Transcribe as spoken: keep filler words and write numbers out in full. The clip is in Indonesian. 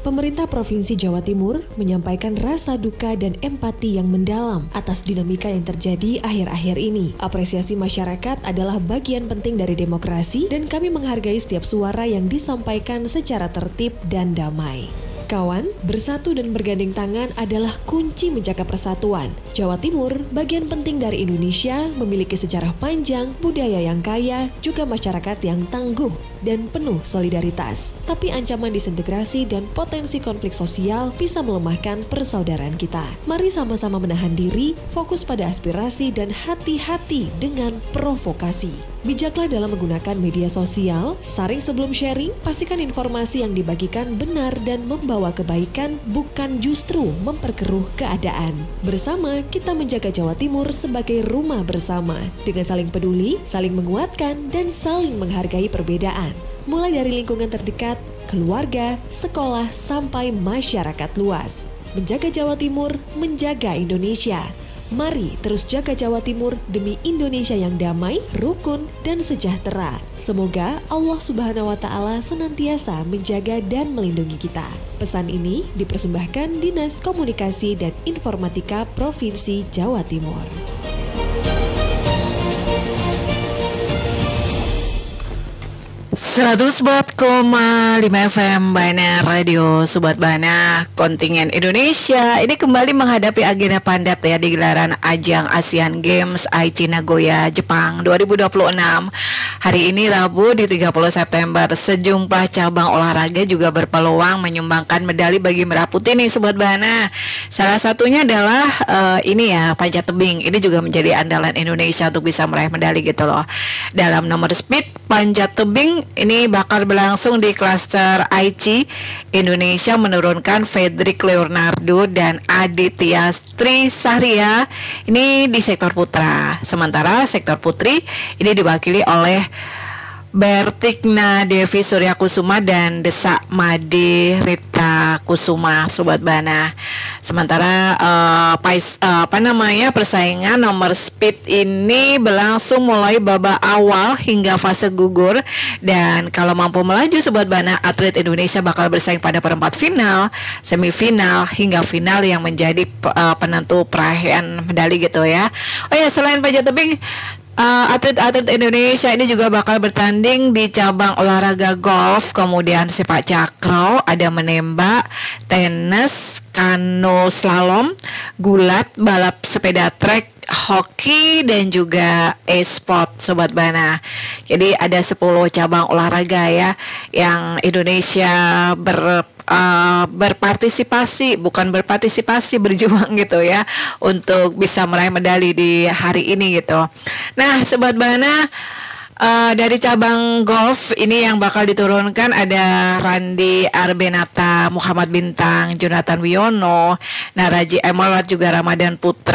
Pemerintah Provinsi Jawa Timur menyampaikan rasa duka dan empati yang mendalam atas dinamika yang terjadi akhir-akhir ini. Apresiasi masyarakat adalah bagian penting dari demokrasi dan kami menghargai setiap suara yang disampaikan secara tertib dan damai. Kawan, bersatu dan bergandeng tangan adalah kunci menjaga persatuan. Jawa Timur, bagian penting dari Indonesia, memiliki sejarah panjang, budaya yang kaya, juga masyarakat yang tangguh dan penuh solidaritas. Tapi ancaman disintegrasi dan potensi konflik sosial bisa melemahkan persaudaraan kita. Mari sama-sama menahan diri, fokus pada aspirasi dan hati-hati dengan provokasi. Bijaklah dalam menggunakan media sosial, saring sebelum sharing, pastikan informasi yang dibagikan benar dan membawa kebaikan, bukan justru memperkeruh keadaan. Bersama, kita menjaga Jawa Timur sebagai rumah bersama, dengan saling peduli, saling menguatkan, dan saling menghargai perbedaan. Mulai dari lingkungan terdekat, keluarga, sekolah, sampai masyarakat luas. Menjaga Jawa Timur, menjaga Indonesia. Mari terus jaga Jawa Timur demi Indonesia yang damai, rukun, dan sejahtera. Semoga Allah Subhanahu wa Ta'ala senantiasa menjaga dan melindungi kita. Pesan ini dipersembahkan Dinas Komunikasi dan Informatika Provinsi Jawa Timur. seratus empat koma lima F M Bana Radio Sobat Bana kontingen Indonesia ini kembali menghadapi agenda padat ya di gelaran ajang Asian Games Aichi Nagoya Jepang dua ribu dua puluh enam. Hari ini Rabu di tiga puluh September sejumlah cabang olahraga juga berpeluang menyumbangkan medali bagi Merah Putih nih Sobat Bana. Salah satunya adalah uh, ini ya panjat tebing. Ini juga menjadi andalan Indonesia untuk bisa meraih medali gitu loh. Dalam nomor speed panjat tebing ini bakal berlangsung di klaster Aichi. Indonesia menurunkan Fredrik Leonardo dan Aditya Trisahria ini di sektor putra. Sementara sektor putri ini diwakili oleh Bertikna Devi Suryakusuma dan Desak Made Rita Kusuma Sobat Bana. Sementara uh, pais, uh, apa namanya persaingan nomor speed ini berlangsung mulai babak awal hingga fase gugur, dan kalau mampu melaju Sobat Bana, atlet Indonesia bakal bersaing pada perempat final, semifinal hingga final yang menjadi uh, penentu peraih medali gitu ya. Oh ya, selain panjat tebing, Uh, atlet-atlet Indonesia ini juga bakal bertanding di cabang olahraga golf, kemudian sepak takraw, ada menembak, tenis, kano slalom, gulat, balap sepeda trek, hoki, dan juga e-sport Sobat Bana. Jadi ada sepuluh cabang olahraga ya yang Indonesia ber Uh, berpartisipasi, bukan berpartisipasi, berjuang gitu ya untuk bisa meraih medali di hari ini gitu. Nah Sobat Bana, Uh, dari cabang golf ini yang bakal diturunkan ada Randi Arbenata, Muhammad Bintang, Jonathan Wiono, Naraji Emerald, juga Ramadan Putra.